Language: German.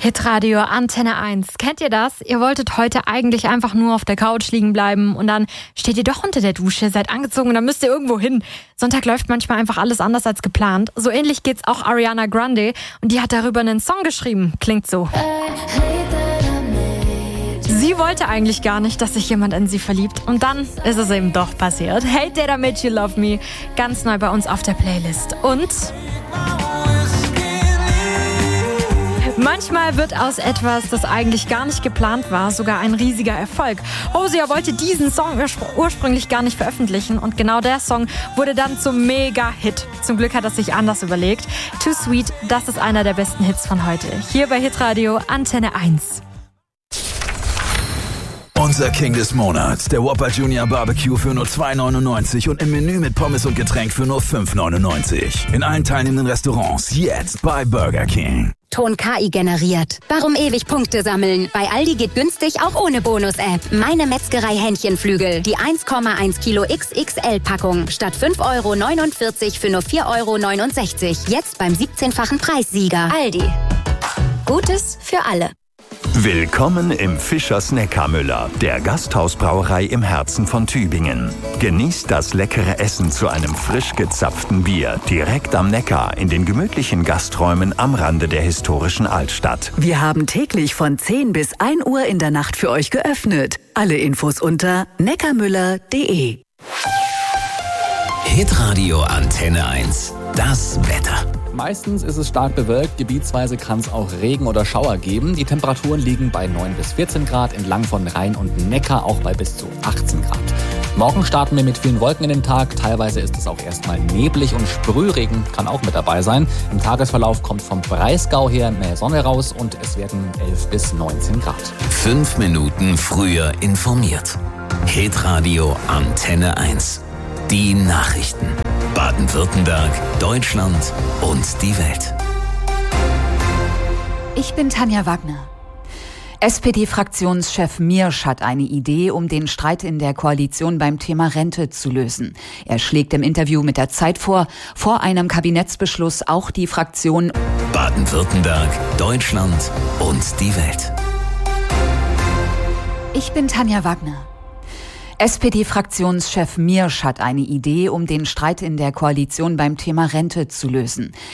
Hitradio Antenne 1. Kennt ihr das? Ihr wolltet heute eigentlich einfach nur auf der Couch liegen bleiben und dann steht ihr doch unter der Dusche, seid angezogen und dann müsst ihr irgendwo hin. Sonntag läuft manchmal einfach alles anders als geplant. So ähnlich geht's auch Ariana Grande und die hat darüber einen Song geschrieben. Klingt so. Sie wollte eigentlich gar nicht, dass sich jemand in sie verliebt. Und dann ist es eben doch passiert. Hate That I Made You Love Me. Ganz neu bei uns auf der Playlist. Und manchmal wird aus etwas, das eigentlich gar nicht geplant war, sogar ein riesiger Erfolg. Hosea wollte diesen Song ursprünglich gar nicht veröffentlichen und genau der Song wurde dann zum Mega-Hit. Zum Glück hat er sich anders überlegt. Too Sweet, das ist einer der besten Hits von heute. Hier bei Hitradio Antenne 1. Unser King des Monats, der Whopper Junior Barbecue für nur $2,99 und im Menü mit Pommes und Getränk für nur $5,99. In allen teilnehmenden Restaurants jetzt bei Burger King. Ton KI generiert. Warum ewig Punkte sammeln? Bei Aldi geht günstig auch ohne Bonus-App. Meine Metzgerei Hähnchenflügel. Die 1,1 Kilo XXL-Packung. Statt €5,49 für nur €4,69. Jetzt beim 17-fachen Preissieger. Aldi. Gutes für alle. Willkommen im Fischers Neckarmüller, der Gasthausbrauerei im Herzen von Tübingen. Genießt das leckere Essen zu einem frisch gezapften Bier direkt am Neckar in den gemütlichen Gasträumen am Rande der historischen Altstadt. Wir haben täglich von 10 bis 1 Uhr in der Nacht für euch geöffnet. Alle Infos unter neckarmüller.de. Hitradio Antenne 1. Das Wetter. Meistens ist es stark bewölkt, gebietsweise kann es auch Regen oder Schauer geben. Die Temperaturen liegen bei 9 bis 14 Grad, entlang von Rhein und Neckar auch bei bis zu 18 Grad. Morgen starten wir mit vielen Wolken in den Tag. Teilweise ist es auch erstmal neblig und Sprühregen kann auch mit dabei sein. Im Tagesverlauf kommt vom Breisgau her mehr Sonne raus und es werden 11 bis 19 Grad. 5 Minuten früher informiert. Hitradio Antenne 1. Die Nachrichten. Baden-Württemberg, Deutschland und die Welt. Ich bin Tanja Wagner. SPD-Fraktionschef Miersch hat eine Idee, um den Streit in der Koalition beim Thema Rente zu lösen. Er schlägt im Interview mit der Zeit vor einem Kabinettsbeschluss auch die Fraktion Baden-Württemberg, Deutschland und die Welt. Ich bin Tanja Wagner. SPD-Fraktionschef Miersch hat eine Idee, um den Streit in der Koalition beim Thema Rente zu lösen.